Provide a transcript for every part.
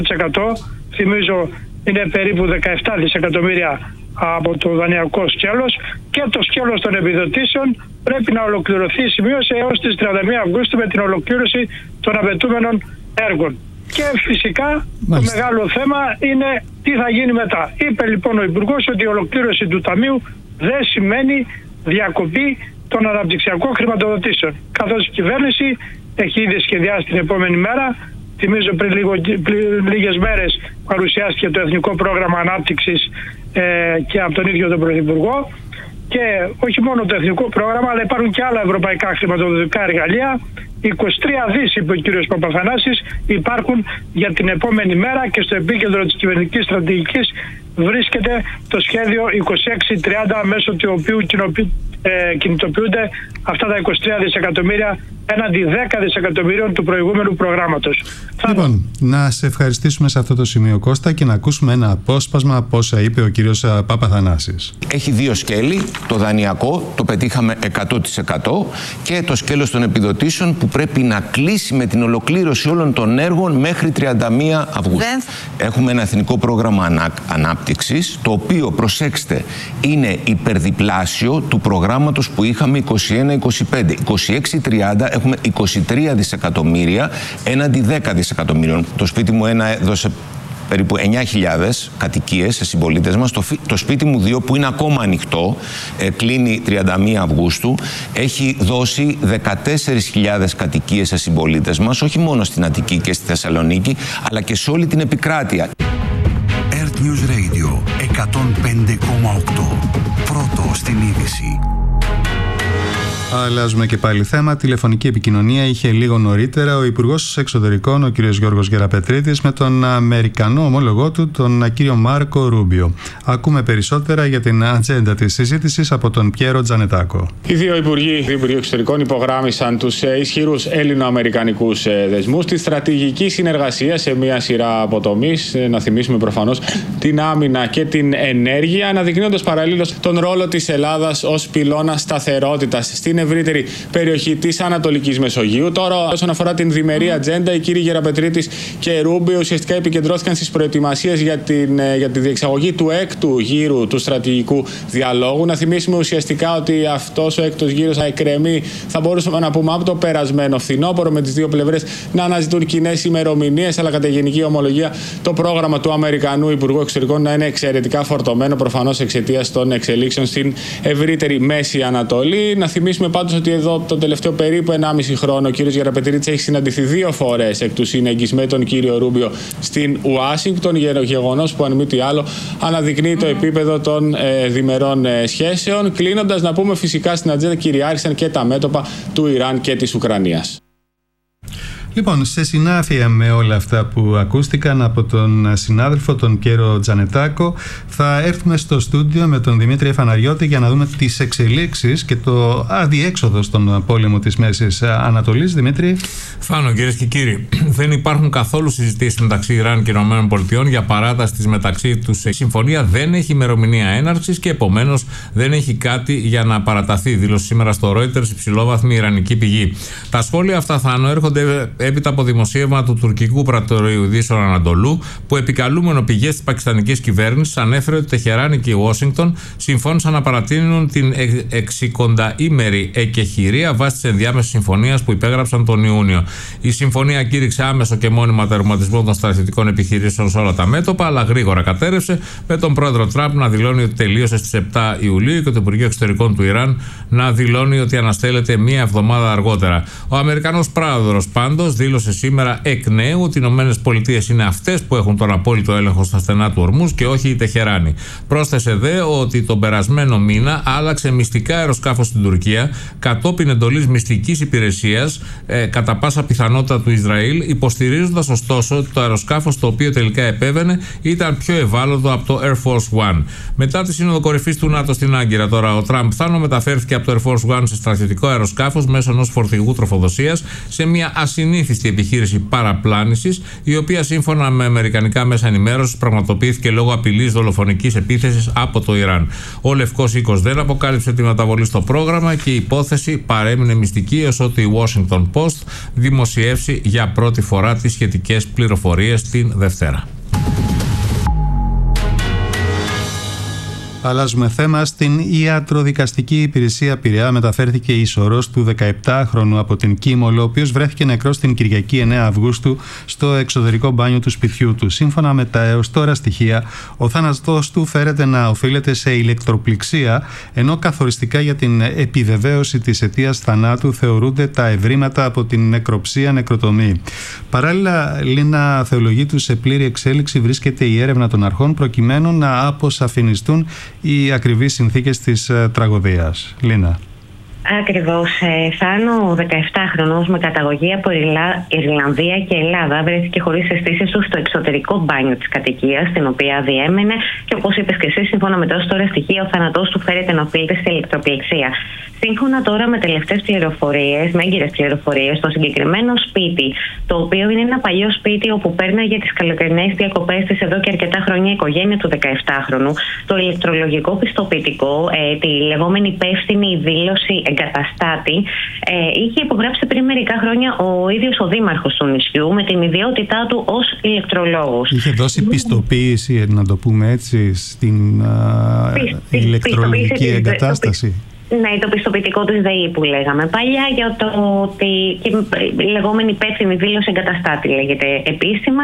θυμίζω είναι περίπου 17 δισεκατομμύρια από το δανειακό σκέλος, και το σκέλος των επιδοτήσεων πρέπει να ολοκληρωθεί σημείωση έως τις 31 Αυγούστου με την ολοκλήρωση των απαιτούμενων έργων. Και φυσικά το μεγάλο θέμα είναι τι θα γίνει μετά. Είπε λοιπόν ο Υπουργός ότι η ολοκλήρωση του Ταμείου δεν σημαίνει διακοπή των αναπτυξιακών χρηματοδοτήσεων, καθώς η κυβέρνηση έχει ήδη σχεδιάσει την επόμενη μέρα. Θυμίζω πριν λίγες μέρες παρουσιάστηκε το Εθνικό Πρόγραμμα Ανάπτυξης και από τον ίδιο τον Πρωθυπουργό, και όχι μόνο το Εθνικό Πρόγραμμα, αλλά υπάρχουν και άλλα ευρωπαϊκά χρηματοδοτικά εργαλεία. 23 δις, είπε ο κ. Παπαθανάσης, υπάρχουν για την επόμενη μέρα, και στο επίκεντρο της κυβερνητικής στρατηγικής βρίσκεται το σχέδιο 2630, μέσω του οποίου κινητοποιούνται αυτά τα 23 δισεκατομμύρια έναντι 10 δισεκατομμυρίων του προηγούμενου προγράμματος. Λοιπόν, να σε ευχαριστήσουμε σε αυτό το σημείο, Κώστα, και να ακούσουμε ένα απόσπασμα από όσα είπε ο κύριος Παπαθανάσης. Έχει δύο σκέλη, το δανειακό, το πετύχαμε 100%, και το σκέλος των επιδοτήσεων που πρέπει να κλείσει με την ολοκλήρωση όλων των έργων μέχρι 31 Αυγούστου. Έχουμε ένα εθνικό πρόγραμμα ανάπτυξης, το οποίο, προσέξτε, είναι υπερδιπλάσιο του προγράμματος που είχαμε 21-25. 26-30 έχουμε 23 δισεκατομμύρια έναντι 10 δισεκατομμύριων. Το σπίτι μου έδωσε περίπου 9.000 κατοικίες σε συμπολίτες μας. Το σπίτι μου 2, που είναι ακόμα ανοιχτό, κλείνει 31 Αυγούστου, έχει δώσει 14.000 κατοικίες σε συμπολίτες μας, όχι μόνο στην Αττική και στη Θεσσαλονίκη, αλλά και σε όλη την επικράτεια. Earth News Radio 105,8. Πρώτο στην είδηση. Αλλάζουμε και πάλι θέμα. Τηλεφωνική επικοινωνία είχε λίγο νωρίτερα ο Υπουργός Εξωτερικών, ο κ. Γιώργος Γεραπετρίτης, με τον Αμερικανό ομόλογό του, τον κ. Μάρκο Ρούμπιο. Ακούμε περισσότερα για την ατζέντα της συζήτησης από τον Πιέρο Τζανετάκο. Οι δύο Υπουργοί Εξωτερικών υπογράμμισαν τους ισχυρούς ελληνο-αμερικανικούς δεσμούς, τη στρατηγική συνεργασία σε μια σειρά από τομείς. Να θυμίσουμε προφανώς την άμυνα και την ενέργεια, αναδεικνύοντας παραλλήλως τον ρόλο της Ελλάδας ως πυλώνα σταθερότητας στην ευρύτερη περιοχή της Ανατολικής Μεσογείου. Τώρα, όσον αφορά την διμερή ατζέντα, οι κύριοι Γεραπετρίτης και Ρούμπιο ουσιαστικά επικεντρώθηκαν στις προετοιμασίες για τη διεξαγωγή του έκτου γύρου του στρατηγικού διαλόγου. Να θυμίσουμε ουσιαστικά ότι αυτός ο έκτος γύρος θα εκκρεμεί, θα μπορούσαμε να πούμε, από το περασμένο φθινόπωρο, με τις δύο πλευρές να αναζητούν κοινές ημερομηνίες, αλλά κατά γενική ομολογία το πρόγραμμα του Αμερικανού Υπουργού Εξωτερικών να είναι εξαιρετικά φορτωμένο, προφανώς εξαιτίας των εξελίξεων στην ευρύτερη Μέση Ανατολή. Να θυμίσουμε πάντως ότι εδώ τον τελευταίο περίπου 1,5 χρόνο ο κύριος Γεραπετρίτης έχει συναντηθεί 2 φορές εκ του σύνεγγυς με τον κύριο Ρούμπιο στην Ουάσιγκτον, γεγονός που, αν μη τι άλλο, αναδεικνύει το επίπεδο των διμερών σχέσεων. Κλείνοντας, να πούμε, φυσικά στην ατζέντα κυριάρχησαν και τα μέτωπα του Ιράν και της Ουκρανίας. Λοιπόν, σε συνάφεια με όλα αυτά που ακούστηκαν από τον συνάδελφο τον Πιέρο Τζανετάκο, θα έρθουμε στο στούντιο με τον Δημήτρη Φαναριώτη για να δούμε τις εξελίξεις και το αδιέξοδο στον πόλεμο της Μέσης Ανατολής. Δημήτρη. Φάνο, κυρίες και κύριοι, δεν υπάρχουν καθόλου συζητήσεις μεταξύ Ιράν και ΗΠΑ για παράταση της μεταξύ τους. Η συμφωνία δεν έχει ημερομηνία έναρξης και επομένως δεν έχει κάτι για να παραταθεί, δήλωσε σήμερα στο Reuters υψηλόβαθμη ιρανική πηγή. Τα σχόλια αυτά, Θάνο, έρχονται έπειτα από δημοσίευμα του τουρκικού πρατορείου Δύσσεων Ανατολού, που επικαλούμενο πηγές της πακιστανικής κυβέρνησης ανέφερε ότι Τεχεράνη και η Ουάσιγκτον συμφώνησαν να παρατείνουν την 60ήμερη εκεχηρία βάσει της ενδιάμεσης συμφωνίας που υπέγραψαν τον Ιούνιο. Η συμφωνία κήρυξε άμεσο και μόνιμα τερματισμό των στρατιωτικών επιχειρήσεων σε όλα τα μέτωπα, αλλά γρήγορα κατέρευσε, με τον πρόεδρο Τραμπ να δηλώνει ότι τελείωσε στις 7 Ιουλίου και το Υπουργείο Εξωτερικών του Ιράν να δηλώνει ότι αναστέλλεται μία εβδομάδα αργότερα. Ο Αμερικανός πρόεδρος πάντως δήλωσε σήμερα εκ νέου ότι οι ΗΠΑ είναι αυτές που έχουν τον απόλυτο έλεγχο στα στενά του Ορμούζ και όχι η Τεχεράνη. Πρόσθεσε δε ότι τον περασμένο μήνα άλλαξε μυστικά αεροσκάφος στην Τουρκία κατόπιν εντολής μυστικής υπηρεσίας, κατά πάσα πιθανότητα του Ισραήλ, υποστηρίζοντας ωστόσο ότι το αεροσκάφος το οποίο τελικά επέβαινε ήταν πιο ευάλωτο από το Air Force One. Μετά τη σύνοδο κορυφής του ΝΑΤΟ στην Άγκυρα, τώρα ο Τραμπ Θάνο μεταφέρθηκε από το Air Force One σε στρατιωτικό αεροσκάφος μέσω ενός φορτηγού τροφοδοσίας σε μια ασυνήθιστη ασυνήθιστη επιχείρηση παραπλάνησης, η οποία σύμφωνα με αμερικανικά μέσα ενημέρωσης πραγματοποιήθηκε λόγω απειλής δολοφονικής επίθεσης από το Ιράν. Ο Λευκός Οίκος δεν αποκάλυψε τη μεταβολή στο πρόγραμμα και η υπόθεση παρέμεινε μυστική έως ότι η Washington Post δημοσιεύσει για πρώτη φορά τις σχετικές πληροφορίες την Δευτέρα. Αλλάζουμε θέμα. Στην ιατροδικαστική υπηρεσία Πειραιά μεταφέρθηκε η σωρός του 17χρονου από την Κίμολο, ο οποίος βρέθηκε νεκρός την Κυριακή 9 Αυγούστου στο εξωτερικό μπάνιο του σπιτιού του. Σύμφωνα με τα έως τώρα στοιχεία, ο θάνατος του φέρεται να οφείλεται σε ηλεκτροπληξία, ενώ καθοριστικά για την επιβεβαίωση της αιτίας θανάτου θεωρούνται τα ευρήματα από την νεκροψία-νεκροτομή. Παράλληλα, Λίνα Θεολογίτου, σε πλήρη εξέλιξη βρίσκεται η έρευνα των αρχών προκειμένου να αποσαφινιστούν οι ακριβείς συνθήκες της τραγωδίας. Λίνα. Ακριβώς. Θάνο, 17χρονος με καταγωγή από Ιρλανδία και Ελλάδα, βρέθηκε χωρίς αισθήσεις του στο εξωτερικό μπάνιο της κατοικίας, στην οποία διέμενε, και όπως είπες και εσύ, σύμφωνα με τα ως τώρα στοιχεία, ο θάνατός του φέρεται να οφείλεται σε ηλεκτροπληξία. Σύμφωνα τώρα με τελευταίες πληροφορίες, με έγκυρες πληροφορίες, το συγκεκριμένο σπίτι, το οποίο είναι ένα παλιό σπίτι όπου πέρναγε τις καλοκαιρινές διακοπές της εδώ και αρκετά χρόνια η οικογένεια του 17χρονου, το ηλεκτρολογικό πιστοποιητικό, τη λεγόμενη υπεύθυνη δήλωση εγκαταστάτη, είχε υπογράψει πριν μερικά χρόνια ο ίδιος ο δήμαρχος του νησιού με την ιδιότητά του ως ηλεκτρολόγος. Είχε δώσει πιστοποίηση, να το πούμε έτσι, στην ηλεκτρολογική εγκατάσταση. Ναι, το πιστοποιητικό της ΔΕΗ που λέγαμε παλιά, για το ότι η λεγόμενη υπεύθυνη δήλωση εγκαταστάτη λέγεται επίσημα,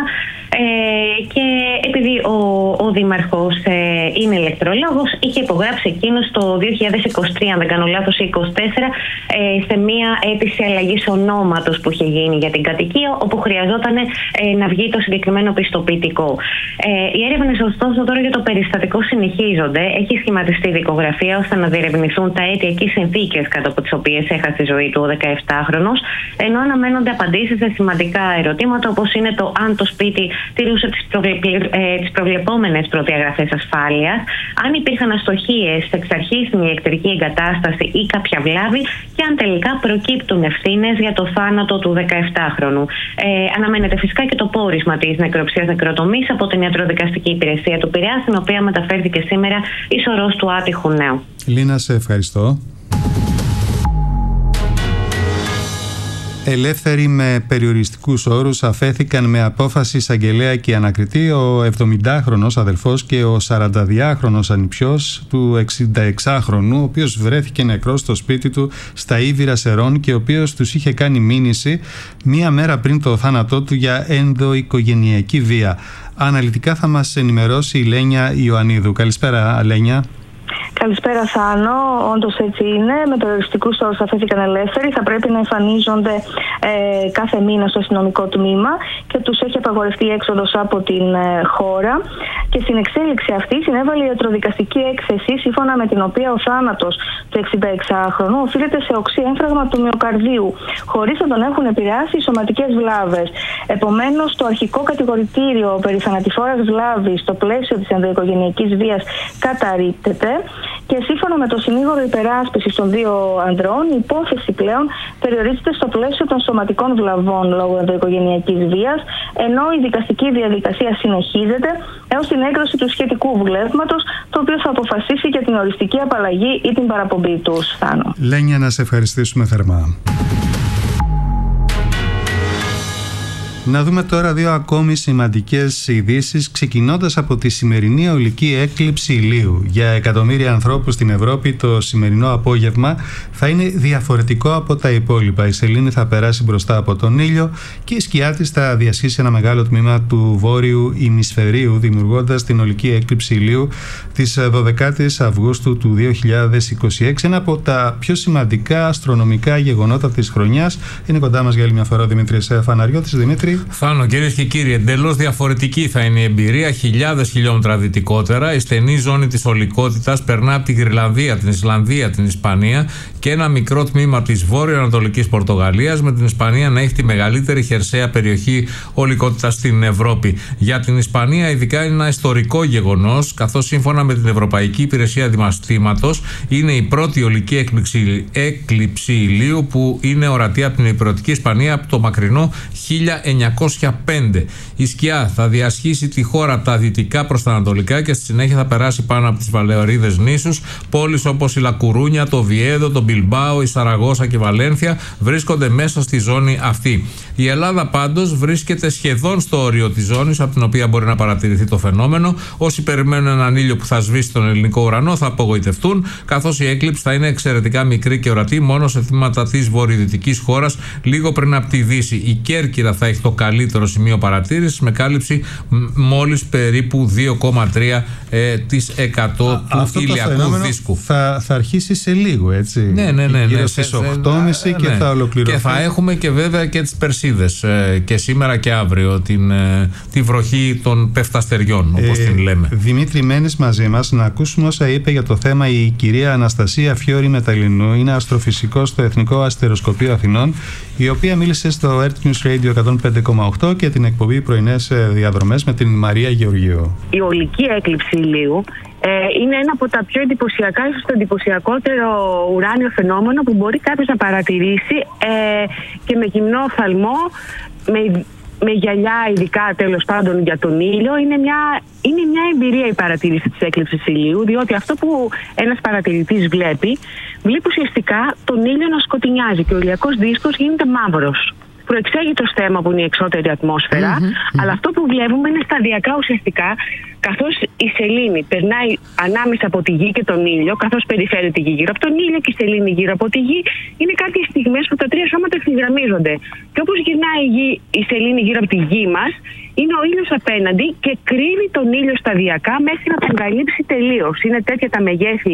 και επειδή ο δήμαρχος είναι ηλεκτρολόγος, είχε υπογράψει εκείνος το 2023, αν δεν κάνω λάθος, 2024, σε μία αίτηση αλλαγής ονόματος που είχε γίνει για την κατοικία, όπου χρειαζόταν να βγει το συγκεκριμένο πιστοποιητικό. Οι έρευνες ωστόσο τώρα για το περιστατικό συνεχίζονται. Έχει σχηματιστεί δικογραφία ώστε να διερευνηθούν τα αιτιακές συνθήκες κατά από τις οποίες έχασε τη ζωή του ο 17χρονος, ενώ αναμένονται απαντήσεις σε σημαντικά ερωτήματα, όπως είναι το αν το σπίτι τηρούσε τις προβλεπόμενες προδιαγραφές ασφάλειας, αν υπήρχαν αστοχίες εξ αρχής στην ηλεκτρική εγκατάσταση ή κάποια βλάβη, και αν τελικά προκύπτουν ευθύνες για το θάνατο του 17χρονου. Αναμένεται φυσικά και το πόρισμα της νεκροψίας-νεκροτομής από την ιατροδικαστική υπηρεσία του Πειραιά, στην οποία μεταφέρθηκε σήμερα η σωρός του άτυχου νέου. Λίνα, σε ευχαριστώ. Ελεύθεροι με περιοριστικούς όρους αφέθηκαν με απόφαση εισαγγελέα και ανακριτή ο 70χρονος αδελφός και ο 42χρονος ανιψιός του 66χρονου, ο οποίος βρέθηκε νεκρός στο σπίτι του στα Ήβυρα Σερών και ο οποίος τους είχε κάνει μήνυση μία μέρα πριν το θάνατό του για ενδοοικογενειακή βία. Αναλυτικά θα μας ενημερώσει η Λένια Ιωαννίδου. Καλησπέρα, Λένια. Καλησπέρα, Θάνο. Όντως έτσι είναι. Με περιοριστικούς όρους αφέθηκαν ελεύθεροι. Θα πρέπει να εμφανίζονται κάθε μήνα στο αστυνομικό τμήμα και τους έχει απαγορευτεί η έξοδος από την χώρα. Και στην εξέλιξη αυτή συνέβαλε η ιατροδικαστική έκθεση, σύμφωνα με την οποία ο θάνατος του 66χρονου οφείλεται σε οξύ έμφραγμα του μυοκαρδίου, χωρίς να τον έχουν επηρεάσει οι σωματικές βλάβες. Επομένως, το αρχικό κατηγορητήριο περί θανατηφόρας βλάβης στο πλαίσιο της ενδοοικογενειακής βίας καταρρίπτεται. Και σύμφωνα με το συνήγορο υπεράσπισης των δύο ανδρών, η υπόθεση πλέον περιορίζεται στο πλαίσιο των σωματικών βλαβών λόγω ενδοοικογενειακής βίας, ενώ η δικαστική διαδικασία συνεχίζεται έως την έκδοση του σχετικού βουλεύματος, το οποίο θα αποφασίσει για την οριστική απαλλαγή ή την παραπομπή του. Στάνο. Λένια, να σε ευχαριστήσουμε θερμά. Να δούμε τώρα δύο ακόμη σημαντικές ειδήσεις, ξεκινώντας από τη σημερινή ολική έκλειψη ηλίου. Για εκατομμύρια ανθρώπους στην Ευρώπη το σημερινό απόγευμα θα είναι διαφορετικό από τα υπόλοιπα. Η σελήνη θα περάσει μπροστά από τον ήλιο και η σκιά της θα διασχίσει ένα μεγάλο τμήμα του βόρειου ημισφαιρίου, δημιουργώντας την ολική έκλειψη ηλίου της 12ης Αυγούστου του 2026. Ένα από τα πιο σημαντικά αστρονομικά γεγονότα της χρονιάς. Είναι κοντά μας για άλλη μια φορά ο Δημήτρης Φαναριώτης. Δημήτρη. Δημήτρη. Θάνο, κυρίες και κύριοι, εντελώς διαφορετική θα είναι η εμπειρία. Χιλιάδες χιλιόμετρα δυτικότερα, η στενή ζώνη της ολικότητας περνά από τη Γρυλανδία, την Ισλανδία, την Ισπανία και ένα μικρό τμήμα της βόρειο-ανατολικής Πορτογαλίας, με την Ισπανία να έχει τη μεγαλύτερη χερσαία περιοχή ολικότητας στην Ευρώπη. Για την Ισπανία, ειδικά, είναι ένα ιστορικό γεγονός, καθώς σύμφωνα με την Ευρωπαϊκή Υπηρεσία Δημαστήματος είναι η πρώτη ολική έκλειψη ηλίου που είναι ορατή από την υπηρετική Ισπανία από το μακρινό 1905. Η σκιά θα διασχίσει τη χώρα από τα δυτικά προς τα ανατολικά και στη συνέχεια θα περάσει πάνω από τις Βαλεωρίδες νήσους. Πόλεις όπως η Λακουρούνια, το Βιέδο, το Μπιλμπάο, η Σαραγώσα και η Βαλένθια βρίσκονται μέσα στη ζώνη αυτή. Η Ελλάδα πάντως βρίσκεται σχεδόν στο όριο της ζώνης από την οποία μπορεί να παρατηρηθεί το φαινόμενο. Όσοι περιμένουν έναν ήλιο που θα σβήσει τον ελληνικό ουρανό θα απογοητευτούν, καθώς η έκλειψη θα είναι εξαιρετικά μικρή και ορατή μόνο σε τμήματα της βορειοδυτικής χώρας, λίγο πριν από τη Δύση. Η Κέρκυρα θα έχει το καλύτερο σημείο παρατήρησης, με κάλυψη μόλις περίπου 2,3% του ηλιακού δίσκου. Θα αρχίσει σε λίγο, έτσι. Ναι. Γύρω στις 8.30 και θα ολοκληρωθεί. Και θα έχουμε και βέβαια και τις Περσίδες και σήμερα και αύριο, τη βροχή των πεφταστεριών, όπως την λέμε. Δημήτρη, μένεις μαζί μας να ακούσουμε όσα είπε για το θέμα η κυρία Αναστασία Φιώρη Μεταλλινού. Είναι αστροφυσικός στο Εθνικό Αστεροσκοπείο Αθηνών, η οποία μίλησε στο Earth News Radio 105,8 και την εκπομπή Πρωινές Διαδρομές με την Μαρία Γεωργίου. Η ολική έκλειψη ηλίου είναι ένα από τα πιο εντυπωσιακά, ίσως το εντυπωσιακότερο ουράνιο φαινόμενο που μπορεί κάποιος να παρατηρήσει και με γυμνό οφθαλμό, με γυαλιά ειδικά τέλος πάντων για τον ήλιο. Είναι μια εμπειρία η παρατήρηση της έκλειψης ηλίου, διότι αυτό που ένας παρατηρητής βλέπει ουσιαστικά τον ήλιο να σκοτεινιάζει και ο ηλιακός δίσκος γίνεται μαύρος. Προεξέγητος θέμα που είναι η εξώτερη ατμόσφαιρα, αλλά αυτό που βλέπουμε είναι σταδιακά ουσιαστικά, καθώς η σελήνη περνάει ανάμεσα από τη γη και τον ήλιο, καθώς περιφέρει τη γη γύρω από τον ήλιο και η σελήνη γύρω από τη γη, είναι κάποιες στιγμές που τα τρία σώματα ευθυγραμμίζονται. Και όπως γυρνάει η σελήνη γύρω από τη γη μας, είναι ο ήλιος απέναντι και κρύβει τον ήλιο σταδιακά μέχρι να τον καλύψει τελείως. Είναι τέτοια τα μεγέθη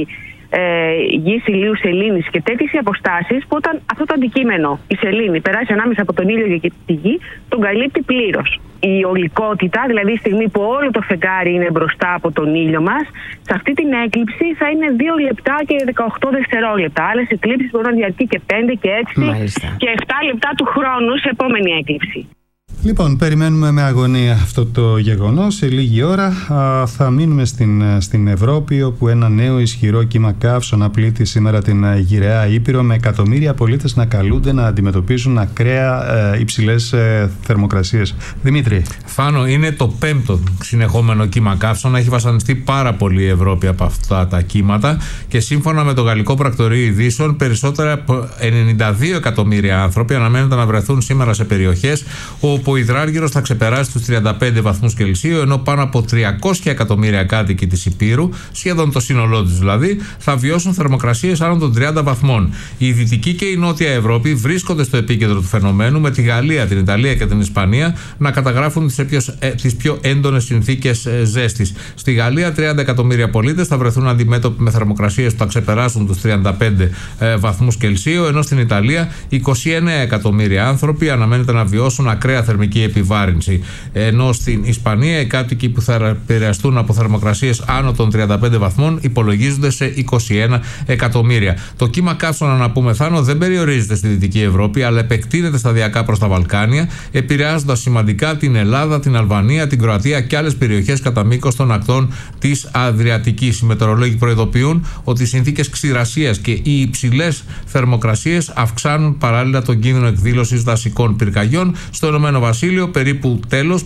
γης, ηλίου, σελήνης και τέτοιες οι αποστάσεις που όταν αυτό το αντικείμενο, η σελήνη, περάσει ανάμεσα από τον ήλιο και τη γη, τον καλύπτει πλήρως. Η ολικότητα, δηλαδή η στιγμή που όλο το φεγγάρι είναι μπροστά από τον ήλιο μας, σε αυτή την έκλειψη θα είναι 2 λεπτά και 18 δευτερόλεπτα. Άλλες εκλήψεις μπορούν να διαρκεί και 5 και 6 και 7 λεπτά του χρόνου σε επόμενη έκλειψη. Λοιπόν, περιμένουμε με αγωνία αυτό το γεγονός. Σε λίγη ώρα θα μείνουμε στην Ευρώπη, όπου ένα νέο ισχυρό κύμα καύσωνα πλήττει σήμερα την γυραιά Ήπειρο, με εκατομμύρια πολίτες να καλούνται να αντιμετωπίζουν ακραία υψηλές θερμοκρασίες. Δημήτρη. Φάνο, είναι το 5ο συνεχόμενο κύμα καύσωνα. Έχει βασανιστεί πάρα πολύ η Ευρώπη από αυτά τα κύματα και σύμφωνα με το Γαλλικό Πρακτορείο Ειδήσεων, περισσότερα από 92 εκατομμύρια άνθρωποι αναμένεται να βρεθούν σήμερα σε περιοχές όπου ο υδράργυρος θα ξεπεράσει τους 35 βαθμούς Κελσίου, ενώ πάνω από 300 εκατομμύρια κάτοικοι της Υπήρου, σχεδόν το σύνολό τους δηλαδή, θα βιώσουν θερμοκρασίες άνω των 30 βαθμών. Η Δυτική και η Νότια Ευρώπη βρίσκονται στο επίκεντρο του φαινομένου, με τη Γαλλία, την Ιταλία και την Ισπανία να καταγράφουν τις πιο έντονες συνθήκες ζέστης. Στη Γαλλία 30 εκατομμύρια πολίτες θα βρεθούν αντιμέτωποι με θερμοκρασίες που θα ξεπεράσουν τους 35 βαθμούς Κελσίου, ενώ στην Ιταλία 29 εκατομμύρια άνθρωποι αναμένεται να βιώσουν ακραία θερμική επιβάρυνση. Ενώ στην Ισπανία οι κάτοικοι που θα επηρεαστούν από θερμοκρασίες άνω των 35 βαθμών υπολογίζονται σε 21 εκατομμύρια. Το κύμα καύσωνα, να πούμε, Θάνο, δεν περιορίζεται στη Δυτική Ευρώπη, αλλά επεκτείνεται σταδιακά προς τα Βαλκάνια, επηρεάζοντας σημαντικά την Ελλάδα, την Αλβανία, την Κροατία και άλλες περιοχές κατά μήκος των ακτών της Αδριατικής. Οι μετεωρολόγοι προειδοποιούν ότι οι συνθήκες ξηρασίας και οι υψηλές θερμοκρασίες αυξάνουν παράλληλα τον κίνδυνο εκδήλωσης δασικών πυρκαγιών. Στο Ηνωμένο Βασίλειο, περίπου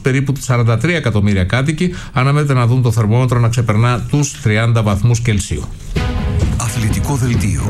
43 εκατομμύρια κάτοικοι αναμένεται να δουν το θερμόμετρο να ξεπερνά τους 30 βαθμούς Κελσίου. Αθλητικό δελτίο.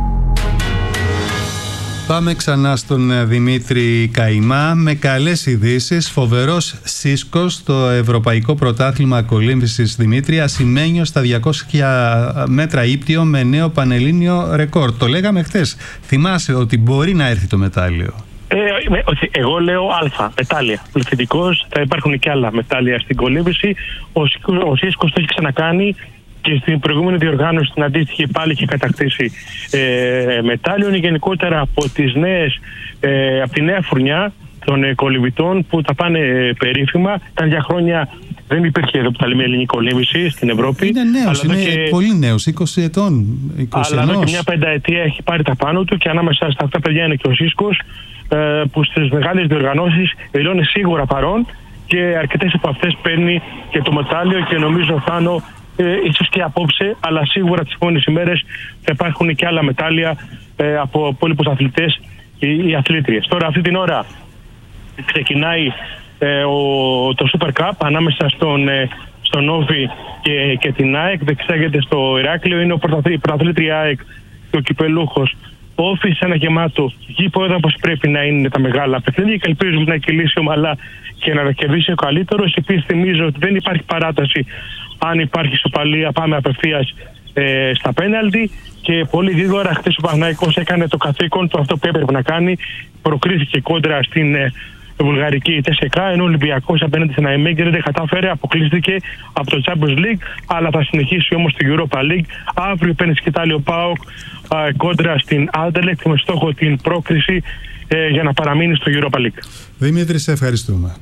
Πάμε ξανά στον Δημήτρη Καϊμά με καλές ειδήσεις. Φοβερός σύσκος στο Ευρωπαϊκό Πρωτάθλημα Κολύμβησης, Δημήτρη. Ασημένιος στα 200 μέτρα ύπτιο με νέο πανελλήνιο ρεκόρ. Το λέγαμε χθες. Θυμάσαι ότι μπορεί να έρθει το μετάλλιο? Εγώ λέω Α, μετάλλια. Πληθυντικός, θα υπάρχουν και άλλα μετάλλια στην κολύμβηση. Ο Σύσκος το έχει ξανακάνει και στην προηγούμενη διοργάνωση, την αντίστοιχη, πάλι είχε κατακτήσει μετάλλιο. Είναι γενικότερα από τις από τη νέα φουρνιά. των κολυμβητών που τα πάνε περίφημα. Ήταν για χρόνια, δεν υπήρχε εδώ που τα λέμε ελληνική κολύμβηση στην Ευρώπη. Είναι νέος, είναι πολύ νέος, 20 ετών. 21. Αλλά εδώ και μια πενταετία έχει πάρει τα πάνω του και ανάμεσα στα αυτά παιδιά είναι και ο Σίσκος, που στις μεγάλες διοργανώσεις δηλώνει σίγουρα παρόν και αρκετές από αυτές παίρνει και το μετάλλιο και νομίζω Θάνο, ίσως και απόψε, αλλά σίγουρα τις επόμενες ημέρες θα υπάρχουν και άλλα μετάλλια από υπόλοιπους αθλητές ή αθλήτριες. Τώρα αυτή την ώρα ξεκινάει το Super Cup ανάμεσα στον Όβι και την ΑΕΚ. Δεξάγεται στο Ηράκλειο, είναι η πρωταθλήτρια ΑΕΚ και ο κυπελούχος. Ο Όφη σε ένα γεμάτο γήπεδο, όπως πρέπει να είναι τα μεγάλα παιχνίδια, και ελπίζουμε να κυλήσει ομαλά και να κερδίσει ο καλύτερος. Επίσης θυμίζω ότι δεν υπάρχει παράταση. Αν υπάρχει ισοπαλία, πάμε απευθείας στα πέναλτι. Και πολύ γρήγορα χθες ο Παναθηναϊκός έκανε το καθήκον του, αυτό που έπρεπε να κάνει. Προκρίθηκε κόντρα στην βουλγαρική ΤΣΚΑ, ενώ ο Ολυμπιακός απέναντι στην ΑΕΜΕΚ δεν κατάφερε, αποκλείστηκε από το Champions League, αλλά θα συνεχίσει όμως το Europa League. Αύριο παίρνει σκητάλη ο ΠΑΟΚ κόντρα στην Anderlecht με στόχο την πρόκριση για να παραμείνει στο Europa League. Δημήτρη, σε ευχαριστούμε.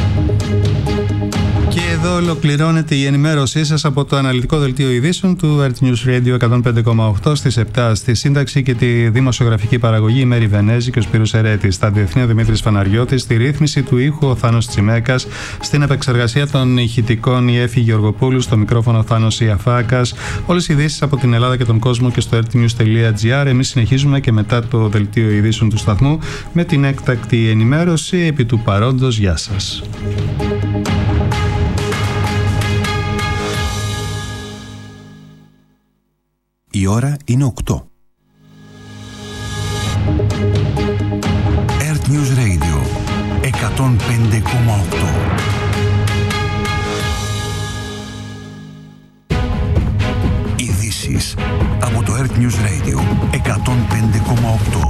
Και εδώ ολοκληρώνεται η ενημέρωσή σας από το αναλυτικό δελτίο ειδήσεων του Earth News Radio 105,8 στις 7, στη σύνταξη και τη δημοσιογραφική παραγωγή η Μέρη Βενέζη και ο Σπύρος Ερέτης, στα διεθνή ο Δημήτρης Φαναριώτης, στη ρύθμιση του ήχου ο Θάνος Τσιμέκας, στην επεξεργασία των ηχητικών η Έφη Γεωργοπούλου, στο μικρόφωνο Θάνος Ιαφάκας. Όλες οι ειδήσεις από την Ελλάδα και τον κόσμο και στο earthnews.gr. Εμείς συνεχίζουμε και μετά το δελτίο ειδήσεων του σταθμού με την έκτακτη ενημέρωση επί του παρόντος. Γεια σας. Η ώρα είναι 8. Earth News Radio 105,8. Ειδήσεις από το Earth News Radio 105,8.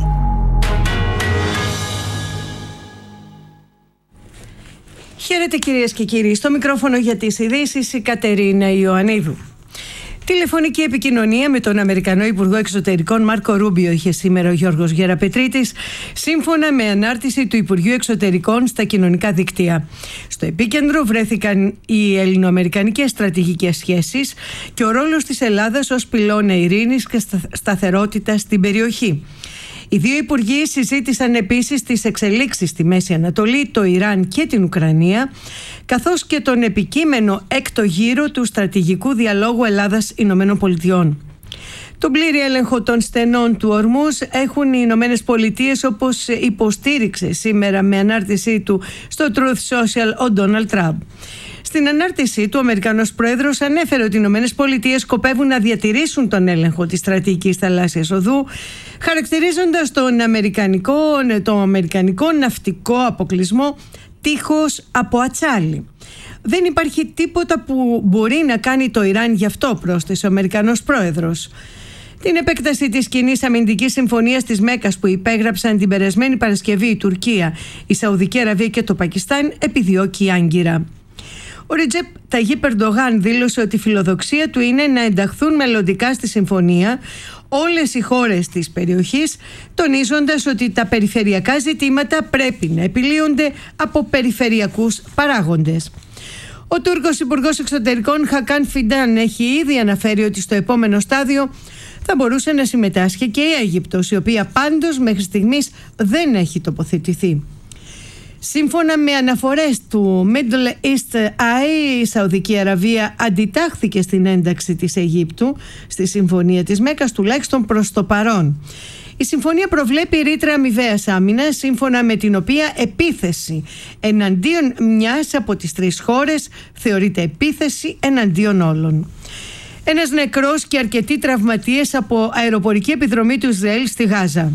Χαίρετε κυρίες και κύριοι, στο μικρόφωνο για τις ειδήσεις η Κατερίνα Ιωαννίδου. Τηλεφωνική επικοινωνία με τον Αμερικανό Υπουργό Εξωτερικών Μάρκο Ρούμπιο είχε σήμερα ο Γιώργος Γεραπετρίτης, σύμφωνα με ανάρτηση του Υπουργείου Εξωτερικών στα κοινωνικά δίκτυα. Στο επίκεντρο βρέθηκαν οι ελληνοαμερικανικές στρατηγικές σχέσεις και ο ρόλος της Ελλάδας ως πυλώνα ειρήνης και σταθερότητας στην περιοχή. Οι δύο υπουργοί συζήτησαν επίσης τις εξελίξεις στη Μέση Ανατολή, το Ιράν και την Ουκρανία, καθώς και τον επικείμενο έκτο γύρο του στρατηγικού διαλόγου Ελλάδας-Ηνωμένων Πολιτειών. Τον πλήρη έλεγχο των στενών του Ορμούζ έχουν οι Ηνωμένες Πολιτείες, όπως υποστήριξε σήμερα με ανάρτησή του στο Truth Social ο Ντόναλντ Τραμπ. Στην ανάρτησή του, ο Αμερικανός Πρόεδρος ανέφερε ότι οι Ηνωμένες Πολιτείες σκοπεύουν να διατηρήσουν τον έλεγχο της στρατηγικής θαλάσσιας οδού, χαρακτηρίζοντας τον αμερικανικό ναυτικό αποκλεισμό τείχος από ατσάλι. Δεν υπάρχει τίποτα που μπορεί να κάνει το Ιράν γι' αυτό, πρόσθεσε ο Αμερικανός Πρόεδρος. Την επέκταση της κοινής αμυντικής συμφωνίας της Μέκκας που υπέγραψαν την περασμένη Παρασκευή η Τουρκία, η Σαουδική Αραβία και το Πακιστάν επιδιώκει άγκυρα. Ο Ρετζέπ Ταγίπ Ερντογάν δήλωσε ότι η φιλοδοξία του είναι να ενταχθούν μελλοντικά στη συμφωνία όλες οι χώρες της περιοχής, τονίζοντας ότι τα περιφερειακά ζητήματα πρέπει να επιλύονται από περιφερειακούς παράγοντες. Ο Τούρκος Υπουργός Εξωτερικών Χακάν Φιντάν έχει ήδη αναφέρει ότι στο επόμενο στάδιο θα μπορούσε να συμμετάσχει και η Αίγυπτος, η οποία πάντως μέχρι στιγμής δεν έχει τοποθετηθεί. Σύμφωνα με αναφορές του Middle East Eye, η Σαουδική Αραβία αντιτάχθηκε στην ένταξη της Αιγύπτου στη Συμφωνία της Μέκκας, τουλάχιστον προς το παρόν. Η συμφωνία προβλέπει ρήτρα αμοιβαίας άμυνας, σύμφωνα με την οποία επίθεση εναντίον μιας από τις τρεις χώρες θεωρείται επίθεση εναντίον όλων. Ένας νεκρός και αρκετοί τραυματίες από αεροπορική επιδρομή του Ισραήλ στη Γάζα.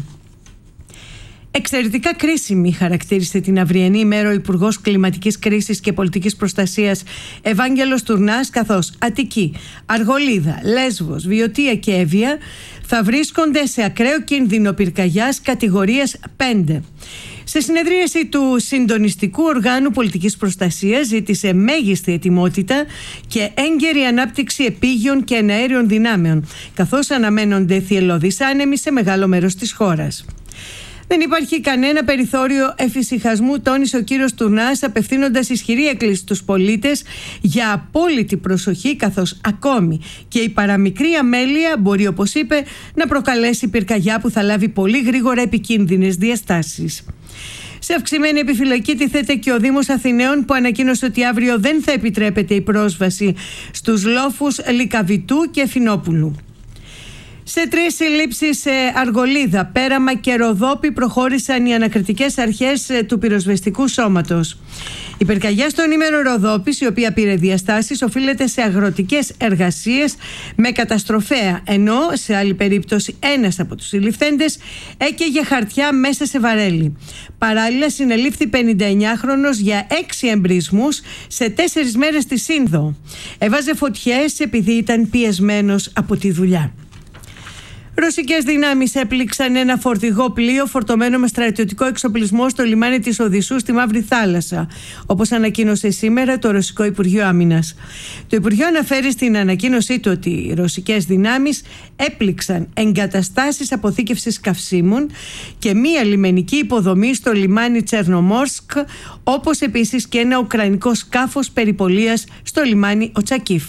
Εξαιρετικά κρίσιμη χαρακτήρισε την αυριανή ημέρα ο Υπουργός Κλιματικής Κρίσης και Πολιτικής Προστασίας Ευάγγελος Τουρνάς, καθώς Αττική, Αργολίδα, Λέσβος, Βιωτία και Εύβοια θα βρίσκονται σε ακραίο κίνδυνο πυρκαγιάς κατηγορίας 5. Σε συνεδρίαση του Συντονιστικού Οργάνου Πολιτικής Προστασίας ζήτησε μέγιστη ετοιμότητα και έγκαιρη ανάπτυξη επίγειων και εναέριων δυνάμεων, καθώς αναμένονται θυελλώδεις άνεμοι σε μεγάλο μέρος της χώρας. Δεν υπάρχει κανένα περιθώριο εφησυχασμού, τόνισε ο κύριος Τουρνάς, απευθύνοντας ισχυρή έκκληση στους πολίτες για απόλυτη προσοχή, καθώς ακόμη και η παραμικρή αμέλεια μπορεί, όπως είπε, να προκαλέσει πυρκαγιά που θα λάβει πολύ γρήγορα επικίνδυνες διαστάσεις. Σε αυξημένη επιφυλακή τίθεται και ο Δήμος Αθηναίων, που ανακοίνωσε ότι αύριο δεν θα επιτρέπεται η πρόσβαση στους λόφους Λυκαβητού και Φινόπουλου. Σε 3 συλλήψεις σε Αργολίδα, Πέραμα και Ροδόπη προχώρησαν οι ανακριτικές αρχές του πυροσβεστικού σώματος. Η πυρκαγιά στον ήμερο Ροδόπης, η οποία πήρε διαστάσεις, οφείλεται σε αγροτικές εργασίες με καταστροφέα, ενώ σε άλλη περίπτωση ένας από τους συλληφθέντες έκαιγε χαρτιά μέσα σε βαρέλι. Παράλληλα, συνελήφθη 59χρονος για 6 εμπρισμούς σε 4 μέρες στη Σύνδο. Έβαζε φωτιές επειδή ήταν πιεσμένος από τη δουλειά. Ρωσικές δυνάμεις έπληξαν ένα φορτηγό πλοίο φορτωμένο με στρατιωτικό εξοπλισμό στο λιμάνι της Οδυσσού στη Μαύρη Θάλασσα, όπως ανακοίνωσε σήμερα το Ρωσικό Υπουργείο Άμυνας. Το Υπουργείο αναφέρει στην ανακοίνωσή του ότι οι ρωσικές δυνάμεις έπληξαν εγκαταστάσεις αποθήκευσης καυσίμων και μία λιμενική υποδομή στο λιμάνι Τσερνομόρσκ, όπως επίσης και ένα ουκρανικό σκάφος περιπολίας στο λιμάνι Οτσακίφ.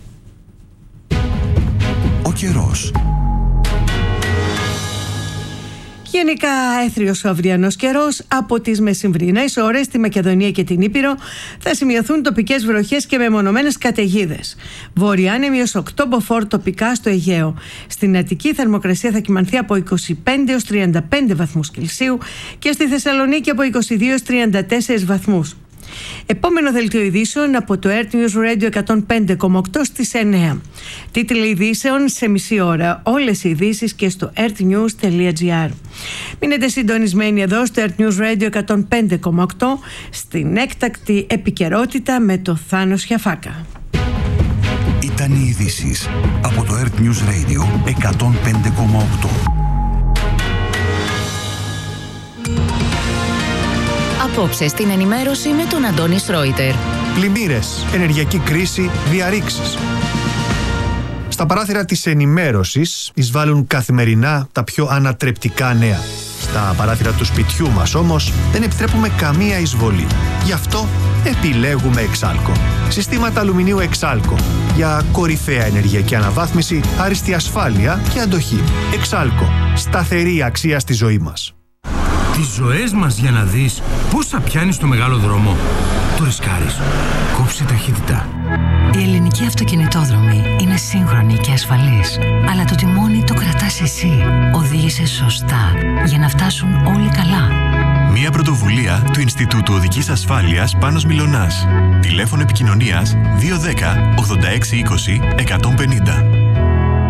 Ο καιρός. Γενικά έθριος ο αυριανός καιρός. Από τις μεσημβρινές ώρες στη Μακεδονία και την Ήπειρο θα σημειωθούν τοπικές βροχές και μεμονωμένες καταιγίδες. Βορειάνεμοι έως 8 μποφόρ τοπικά στο Αιγαίο. Στην Αττική η θερμοκρασία θα κυμανθεί από 25 έως 35 βαθμούς Κελσίου και στη Θεσσαλονίκη από 22 έως 34 βαθμούς. Επόμενο δελτίο ειδήσεων από το Earth News Radio 105,8 στις 9. Τίτλοι ειδήσεων σε μισή ώρα. Όλες οι ειδήσεις και στο earthnews.gr. Μείνετε συντονισμένοι εδώ στο Earth News Radio 105,8 στην έκτακτη επικαιρότητα με το Θάνο Σιαφάκα. Ήταν οι ειδήσεις από το Earth News Radio 105,8. Απόψε στην ενημέρωση με τον Αντώνη Σρόιτερ. Πλημμύρες, ενεργειακή κρίση, διαρρήξεις. Στα παράθυρα της ενημέρωσης εισβάλλουν καθημερινά τα πιο ανατρεπτικά νέα. Στα παράθυρα του σπιτιού μας όμως δεν επιτρέπουμε καμία εισβολή. Γι' αυτό επιλέγουμε Εξάλκο. Συστήματα αλουμινίου Εξάλκο για κορυφαία ενεργειακή αναβάθμιση, άριστη ασφάλεια και αντοχή. Εξάλκο. Σταθερή αξία στη ζωή μας. Τις ζωές μας για να δεις πώς θα πιάνεις το μεγάλο δρόμο. Το ρισκάρεις. Κόψε ταχύτητα. Η ελληνική αυτοκινητόδρομη είναι σύγχρονη και ασφαλής. Αλλά το τιμόνι το κρατάς εσύ. Οδήγησε σωστά για να φτάσουν όλοι καλά. Μια πρωτοβουλία του Ινστιτούτου Οδικής Ασφάλειας Πάνος Μιλωνάς. Τηλέφωνο επικοινωνίας 210 86 20 150.